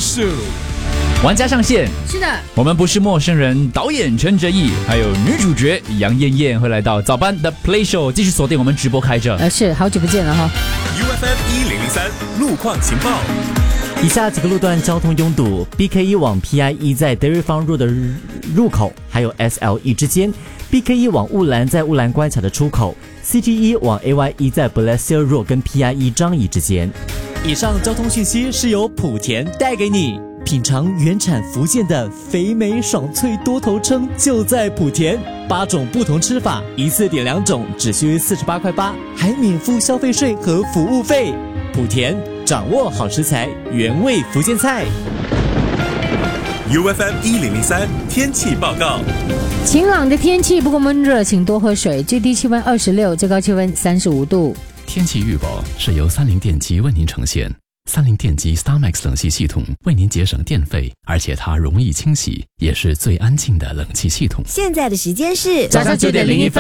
树。 玩家上线， 是的， 我们不是陌生人，导演陈哲艺，还有女主角杨艳艳会来到早班的 Play Show， 继续锁定我们直播开着。 是好久不见了哈。 UFM 1003路况情报。 以下几个路段交通拥堵 ：BK1 往 PIE 在德瑞芳路的入口，还有 SLE 之间；BK1 往雾兰在雾兰关卡的出口；CT1 往 AYE 在 Balestier Road 跟 PIE 张仪之间。以上交通讯息是由莆田带给你。品尝原产福建的肥美爽脆多头称就在莆田，8种不同吃法，一次点2种，只需48块8，还免付消费税和服务费。莆田掌握好食材，原味福建菜。 UFM 1003天气报告。 晴朗的天气，不过闷热，请多喝水。最低气温26，最高气温35度。 天气预报是由三菱电机为您呈现。三菱电机 StarMax 冷气系统为您节省电费，而且它容易清洗，也是最安静的冷气系统。 现在的时间是早上9:01。